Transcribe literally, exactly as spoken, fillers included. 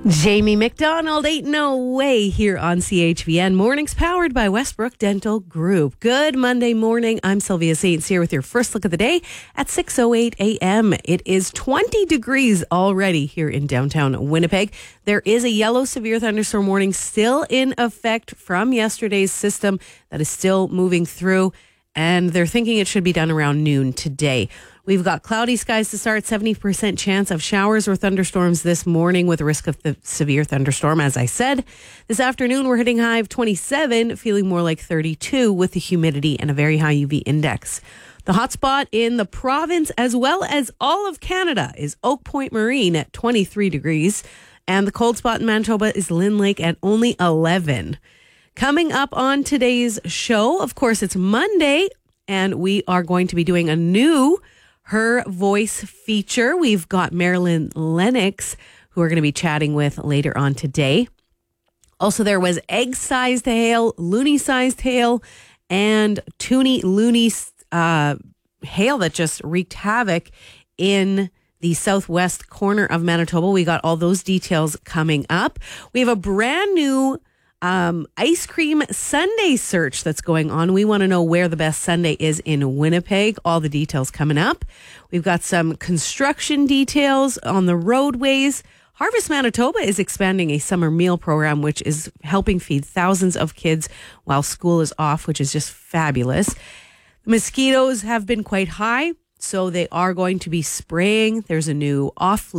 Jamie McDonald, Ain't No Way here on C H V N. Mornings powered by Westbrook Dental Group. Good Monday morning. I'm Sylvia Saints here with your first look of the day at six oh eight a.m. It is twenty degrees already here in downtown Winnipeg. There is a yellow severe thunderstorm warning still in effect from yesterday's system that is still moving through, and they're thinking it should be done around noon today. We've got cloudy skies to start, seventy percent chance of showers or thunderstorms this morning with a risk of the severe thunderstorm, as I said. This afternoon, we're hitting high of twenty-seven, feeling more like thirty-two with the humidity and a very high U V index. The hotspot in the province, as well as all of Canada, is Oak Point Marine at twenty-three degrees. And the cold spot in Manitoba is Lynn Lake at only eleven. Coming up on today's show, of course, it's Monday, and we are going to be doing a new Her Voice feature. We've got Marilyn Lennox, who we're going to be chatting with later on today. Also, there was egg-sized hail, loony-sized hail, and toony-loony uh, hail that just wreaked havoc in the southwest corner of Manitoba. We got all those details coming up. We have a brand new Um, ice cream sundae search that's going on. We want to know where the best sundae is in Winnipeg. All the details coming up. We've got some construction details on the roadways. Harvest Manitoba is expanding a summer meal program, which is helping feed thousands of kids while school is off, which is just fabulous. Mosquitoes have been quite high, so they are going to be spraying. There's a new off